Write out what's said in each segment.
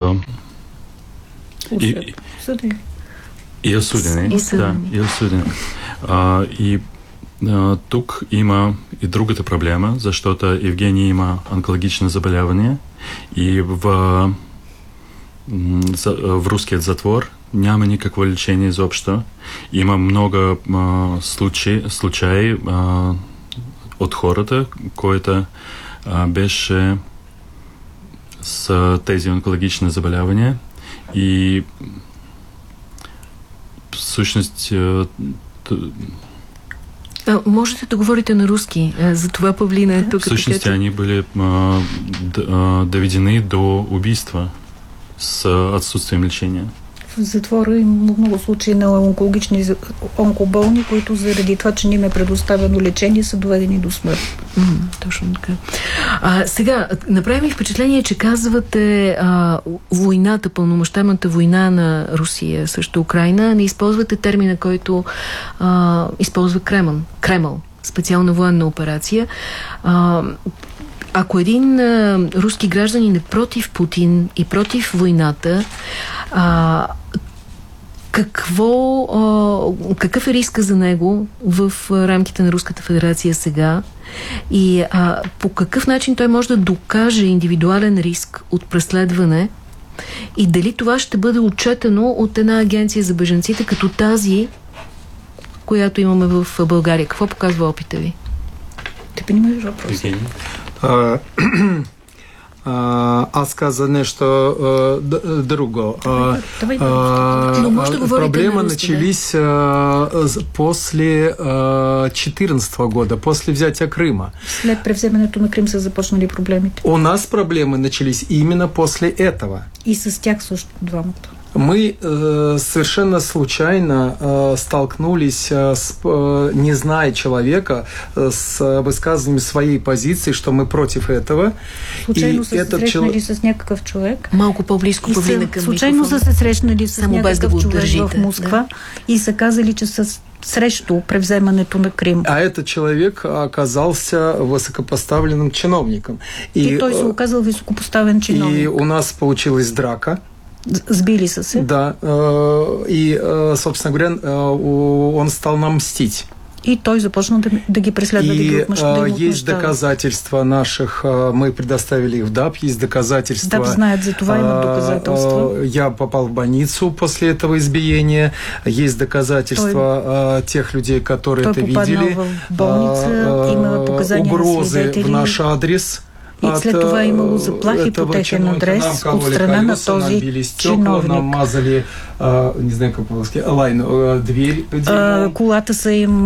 И осудени. Да, и осудени. Тук има и другата проблема, защото Евгений има онкологично заболяване и в руският затвор няма никакво лечение изобщо. Има много случаи от хората, които беше с тези онкологични заболявания и всъщност можете да говорите на руски, за това Павлина е тук. Всъщност они были доведены до убийства с отсутствием лечения. В затвора има много случаи на онкологични онкоболни, които заради това, че не им е предоставено лечение, са доведени до смърт. Точно така. Сега, направи ми впечатление, че казвате войната, пълномащабната война на Русия срещу Украйна, не използвате термина, който използва Кремъл, специална военна операция. Ако един руски гражданин е против Путин и против войната, какъв е риска за него в рамките на Руската федерация сега и по какъв начин той може да докаже индивидуален риск от преследване и дали това ще бъде отчетено от една агенция за бежанците като тази, която имаме в България? Какво показва опита ви? Ти понимаеш въпрос? Аз каза нещо друго. Проблемы начались после 2014 года, после взятия Крыма. След превземането на Крим са започнали проблемите. У нас проблемы начались именно после этого. И с тях също двамата. Мы совершенно случайно столкнулись, не зная человека, с высказыванием своей позиции, что мы против этого. Случайно се срещнали с някакъв човек. Малко по-близко Павлина към случайно са се срещнали с някакъв човек в Москва и са казали, че са срещу превземането на Крим. А этот человек оказался высокопоставленным чиновником. И той се оказал високопоставен чиновник. И у нас получилась драка. Сбили се. Да. И, собственно говоря, он стал нам мстить. И той започна да ги преследва, да ги отмъщава. Есть доказательства наших, мы предоставили их в ДАП, есть доказательства. ДАП знает за това, имат доказательства. Я попал в больницу после этого избиения, есть доказательства тех людей, которые это видели. В больница, има показания на свидетели. Угрозы в наш адрес. И след това имало заплахи по техен адрес от страна на този чиновник. Нам мазали, не знаю как по-русски, дверь. Колата са им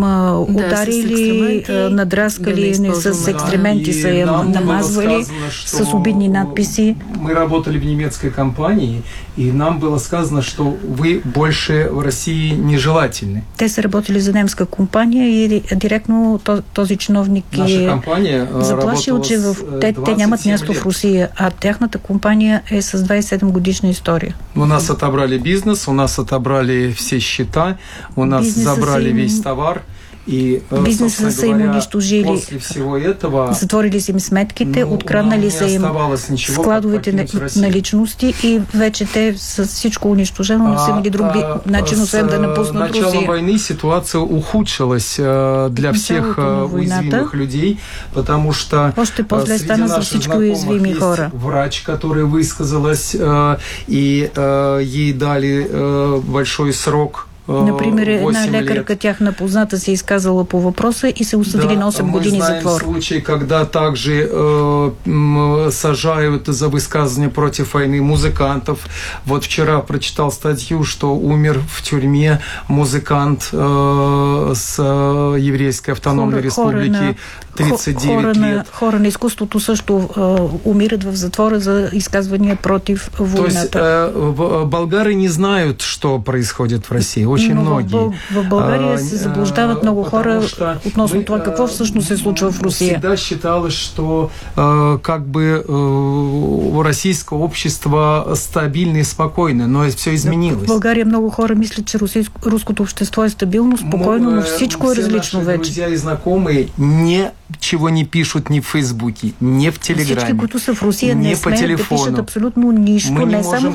ударили, надраскали, с екстременти са им намазвали, с обидни надписи. Мы работали в немецкой компании, и нам было сказано, что вы больше в России нежелательны. Те са работили за немска компания и директно този чиновник заплашил, че те нямат място в Русия, а тяхната компания е с 27 годишна история. У нас отобрали бизнес, у нас отобрали все счета, у нас забрали весь товар. И, бизнеса са им унищожили, затворили са им сметките, откраднали са им складовите наличности и вече те с всичко унищожено не са имали друг начин, освен да напуснат Русия. С начала войны ситуация ухудшилась для всех уязвимых людей, потому что среди наших знакомых есть врач, которая высказалась, и ей дали большой срок. Например, една лекарка тяхна позната се изказала по въпроса и се осъдили на 8 години затвор. Мы знаем случаи, когда также сажают за высказывание против войны музыкантов. Вот вчера прочитал статью, что умер в тюрьме музыкант с Еврейской автономной республики 39 лет. Хора на изкуството също умират в затвора за изказвания против войната. То есть болгары не знают, что происходит в России. Очень многие. В България се заблуждават много хора относно това какво всъщност се случва в Русия. Всегда считалось, что как бы российское общество стабильно и спокойно, но все изменилось. В България много хора мислят, че руското общество е стабилно, спокойно, но всичко е различно вече. Друзья и знакомые ничего не пишут ни в Фейсбуке, ни в Телеграме, всички, които са в Русия, не не по телефону. Да пишат абсолютно нищо, не само